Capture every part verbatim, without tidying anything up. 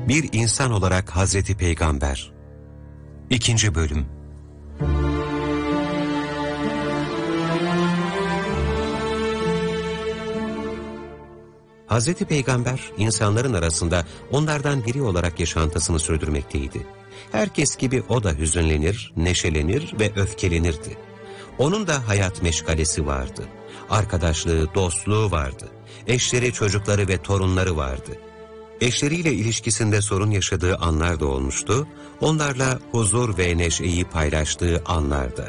Bir insan olarak Hazreti Peygamber. İkinci bölüm. Hazreti Peygamber insanların arasında onlardan biri olarak yaşantısını sürdürmekteydi. Herkes gibi o da hüzünlenir, neşelenir ve öfkelenirdi. Onun da hayat meşgalesi vardı. Arkadaşlığı, dostluğu vardı. Eşleri, çocukları ve torunları vardı. Eşleriyle ilişkisinde sorun yaşadığı anlar da olmuştu. Onlarla huzur ve neşeyi paylaştığı anlarda.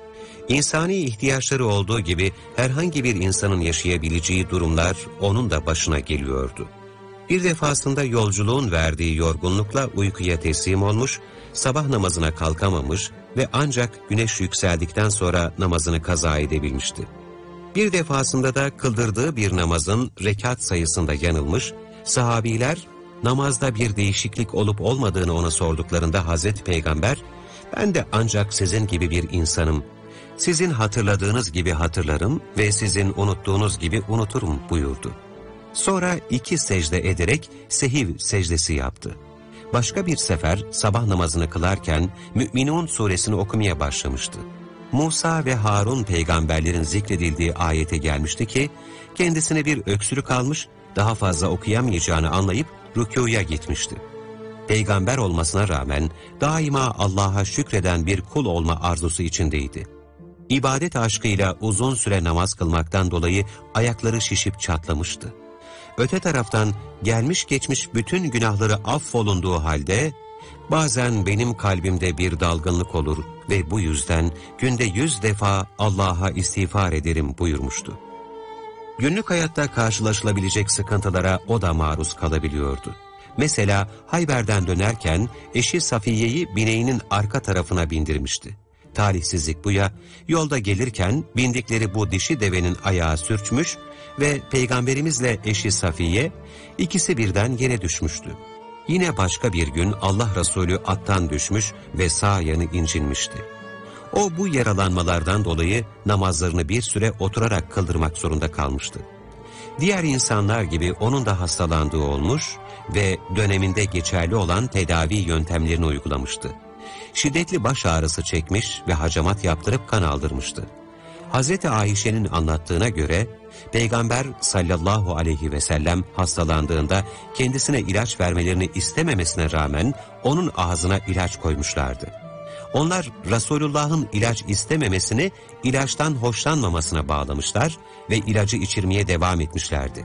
İnsani ihtiyaçları olduğu gibi herhangi bir insanın yaşayabileceği durumlar onun da başına geliyordu. Bir defasında yolculuğun verdiği yorgunlukla uykuya teslim olmuş, sabah namazına kalkamamış ve ancak güneş yükseldikten sonra namazını kaza edebilmişti. Bir defasında da kıldırdığı bir namazın rekat sayısında yanılmış, sahabiler namazda bir değişiklik olup olmadığını ona sorduklarında Hazreti Peygamber, "Ben de ancak sizin gibi bir insanım. Sizin hatırladığınız gibi hatırlarım ve sizin unuttuğunuz gibi unuturum" buyurdu. Sonra iki secde ederek sehiv secdesi yaptı. Başka bir sefer sabah namazını kılarken Mü'minun suresini okumaya başlamıştı. Musa ve Harun peygamberlerin zikredildiği ayete gelmişti ki, kendisine bir öksürük almış, daha fazla okuyamayacağını anlayıp rükûya gitmişti. Peygamber olmasına rağmen daima Allah'a şükreden bir kul olma arzusu içindeydi. İbadet aşkıyla uzun süre namaz kılmaktan dolayı ayakları şişip çatlamıştı. Öte taraftan gelmiş geçmiş bütün günahları affolunduğu halde, "Bazen benim kalbimde bir dalgınlık olur ve bu yüzden günde yüz defa Allah'a istiğfar ederim" buyurmuştu. Günlük hayatta karşılaşılabilecek sıkıntılara o da maruz kalabiliyordu. Mesela Hayber'den dönerken eşi Safiye'yi bineğinin arka tarafına bindirmişti. Talihsizlik bu ya, yolda gelirken bindikleri bu dişi devenin ayağı sürçmüş ve Peygamberimizle eşi Safiye ikisi birden yere düşmüştü. Yine başka bir gün Allah Resulü attan düşmüş ve sağ yanı incinmişti. O bu yaralanmalardan dolayı namazlarını bir süre oturarak kıldırmak zorunda kalmıştı. Diğer insanlar gibi onun da hastalandığı olmuş ve döneminde geçerli olan tedavi yöntemlerini uygulamıştı. Şiddetli baş ağrısı çekmiş ve hacamat yaptırıp kan aldırmıştı. Hazreti Ayşe'nin anlattığına göre Peygamber sallallahu aleyhi ve sellem hastalandığında kendisine ilaç vermelerini istememesine rağmen onun ağzına ilaç koymuşlardı. Onlar Resulullah'ın ilaç istememesini ilaçtan hoşlanmamasına bağlamışlar ve ilacı içirmeye devam etmişlerdi.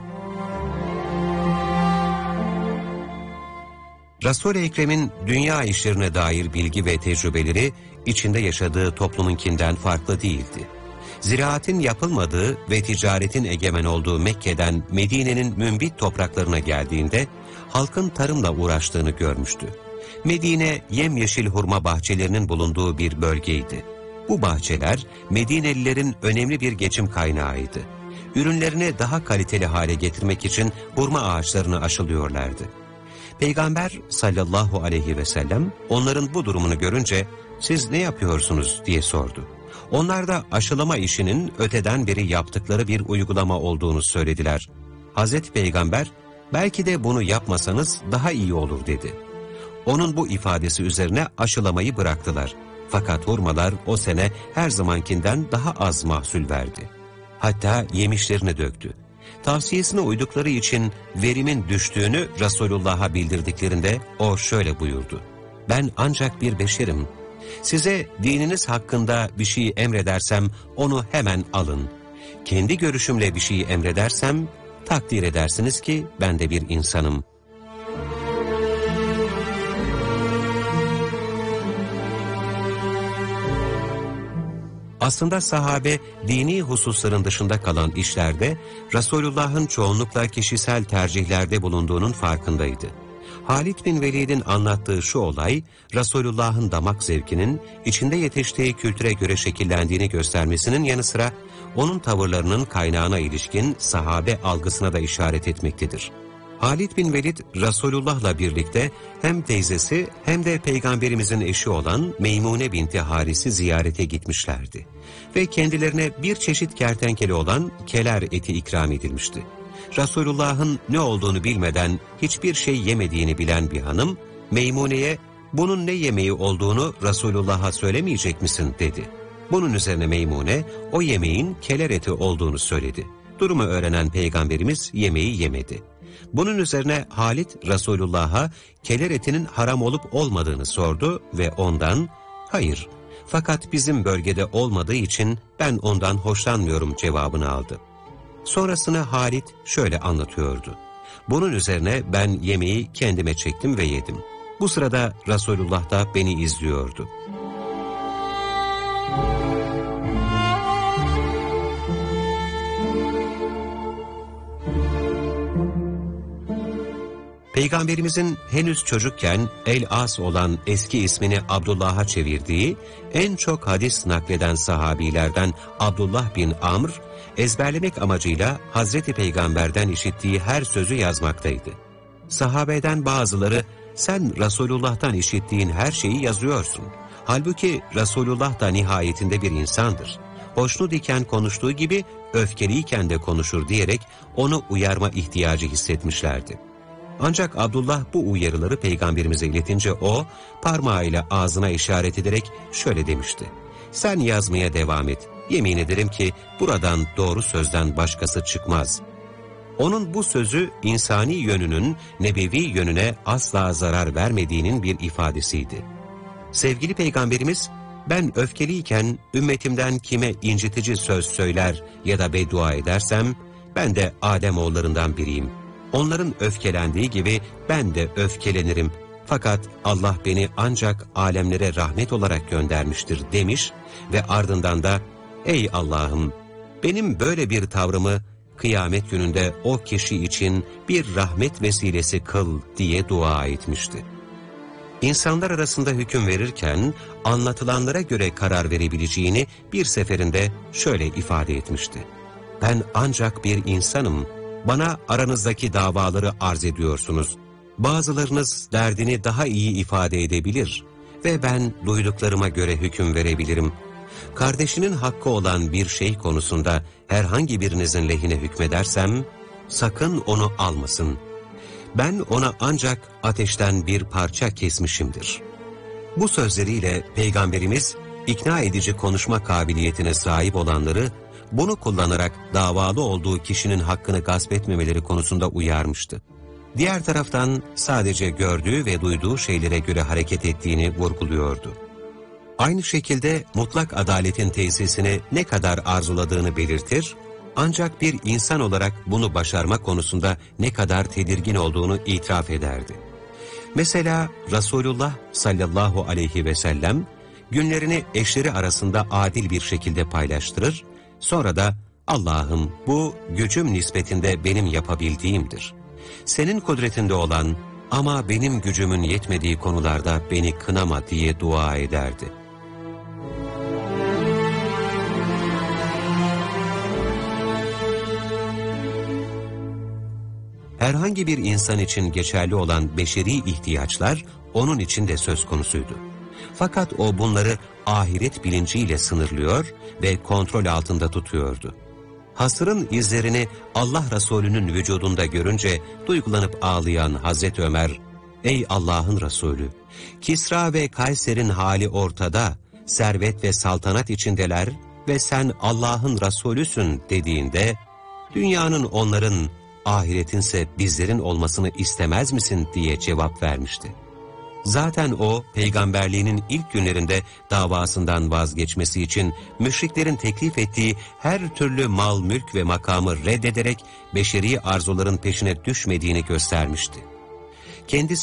Resul-i Ekrem'in dünya işlerine dair bilgi ve tecrübeleri içinde yaşadığı toplumunkinden farklı değildi. Ziraatin yapılmadığı ve ticaretin egemen olduğu Mekke'den Medine'nin mümbit topraklarına geldiğinde halkın tarımla uğraştığını görmüştü. Medine, yemyeşil hurma bahçelerinin bulunduğu bir bölgeydi. Bu bahçeler Medinelilerin önemli bir geçim kaynağıydı. Ürünlerini daha kaliteli hale getirmek için hurma ağaçlarını aşılıyorlardı. Peygamber sallallahu aleyhi ve sellem onların bu durumunu görünce "Siz ne yapıyorsunuz?" diye sordu. Onlar da aşılama işinin öteden beri yaptıkları bir uygulama olduğunu söylediler. Hazreti Peygamber, "Belki de bunu yapmasanız daha iyi olur" dedi. Onun bu ifadesi üzerine aşılamayı bıraktılar. Fakat hurmalar o sene her zamankinden daha az mahsul verdi. Hatta yemişlerini döktü. Tavsiyesine uydukları için verimin düştüğünü Resulullah'a bildirdiklerinde o şöyle buyurdu: "Ben ancak bir beşerim. Size dininiz hakkında bir şey emredersem onu hemen alın. Kendi görüşümle bir şey emredersem takdir edersiniz ki ben de bir insanım." Aslında sahabe dini hususların dışında kalan işlerde Resulullah'ın çoğunlukla kişisel tercihlerde bulunduğunun farkındaydı. Halid bin Velid'in anlattığı şu olay, Resulullah'ın damak zevkinin içinde yetiştiği kültüre göre şekillendiğini göstermesinin yanı sıra onun tavırlarının kaynağına ilişkin sahabe algısına da işaret etmektedir. Halid bin Velid, Resulullah'la birlikte hem teyzesi hem de Peygamberimizin eşi olan Meymune binti Haris'i ziyarete gitmişlerdi. Ve kendilerine bir çeşit kertenkele olan keler eti ikram edilmişti. Resulullah'ın ne olduğunu bilmeden hiçbir şey yemediğini bilen bir hanım, Meymune'ye bunun ne yemeği olduğunu Resulullah'a söylemeyecek misin dedi. Bunun üzerine Meymune o yemeğin keler eti olduğunu söyledi. Durumu öğrenen Peygamberimiz yemeği yemedi. Bunun üzerine Halit Resulullah'a keler etinin haram olup olmadığını sordu ve ondan hayır fakat bizim bölgede olmadığı için ben ondan hoşlanmıyorum cevabını aldı. Sonrasını Halit şöyle anlatıyordu. Bunun üzerine ben yemeği kendime çektim ve yedim. Bu sırada Resulullah da beni izliyordu. Peygamberimizin henüz çocukken El-As olan eski ismini Abdullah'a çevirdiği, en çok hadis nakleden sahabilerden Abdullah bin Amr, ezberlemek amacıyla Hazreti Peygamber'den işittiği her sözü yazmaktaydı. Sahabeden bazıları, sen Resulullah'tan işittiğin her şeyi yazıyorsun. Halbuki Resulullah da nihayetinde bir insandır. Hoşnut iken konuştuğu gibi öfkeliyken de konuşur diyerek onu uyarma ihtiyacı hissetmişlerdi. Ancak Abdullah bu uyarıları Peygamberimize iletince o, parmağıyla ağzına işaret ederek şöyle demişti. Sen yazmaya devam et. Yemin ederim ki buradan doğru sözden başkası çıkmaz. Onun bu sözü insani yönünün nebevi yönüne asla zarar vermediğinin bir ifadesiydi. Sevgili Peygamberimiz, ben öfkeliyken ümmetimden kime incitici söz söyler ya da beddua edersem, ben de Ademoğullarından biriyim. Onların öfkelendiği gibi ben de öfkelenirim. Fakat Allah beni ancak alemlere rahmet olarak göndermiştir demiş ve ardından da ey Allah'ım benim böyle bir tavrımı kıyamet gününde o kişi için bir rahmet vesilesi kıl diye dua etmişti. İnsanlar arasında hüküm verirken anlatılanlara göre karar verebileceğini bir seferinde şöyle ifade etmişti. Ben ancak bir insanım. Bana aranızdaki davaları arz ediyorsunuz. Bazılarınız derdini daha iyi ifade edebilir ve ben duyduklarıma göre hüküm verebilirim. Kardeşinin hakkı olan bir şey konusunda herhangi birinizin lehine hükmedersem, sakın onu almasın. Ben ona ancak ateşten bir parça kesmişimdir. Bu sözleriyle Peygamberimiz, ikna edici konuşma kabiliyetine sahip olanları, bunu kullanarak davalı olduğu kişinin hakkını gasp etmemeleri konusunda uyarmıştı. Diğer taraftan sadece gördüğü ve duyduğu şeylere göre hareket ettiğini vurguluyordu. Aynı şekilde mutlak adaletin tesisini ne kadar arzuladığını belirtir, ancak bir insan olarak bunu başarma konusunda ne kadar tedirgin olduğunu itiraf ederdi. Mesela Resulullah sallallahu aleyhi ve sellem, günlerini eşleri arasında adil bir şekilde paylaştırır, sonra da Allah'ım bu gücüm nispetinde benim yapabildiğimdir. Senin kudretinde olan ama benim gücümün yetmediği konularda beni kınama diye dua ederdi. Herhangi bir insan için geçerli olan beşeri ihtiyaçlar onun için de söz konusuydu. Fakat o bunları ahiret bilinciyle sınırlıyor ve kontrol altında tutuyordu. Hasırın izlerini Allah Resulü'nün vücudunda görünce duygulanıp ağlayan Hazreti Ömer, ''Ey Allah'ın Resulü, Kisra ve Kayser'in hali ortada, servet ve saltanat içindeler ve sen Allah'ın Resulüsün.'' dediğinde, ''Dünyanın onların, ahiretinse bizlerin olmasını istemez misin?'' diye cevap vermişti. Zaten o, peygamberliğinin ilk günlerinde davasından vazgeçmesi için müşriklerin teklif ettiği her türlü mal, mülk ve makamı reddederek beşeri arzuların peşine düşmediğini göstermişti. Kendisi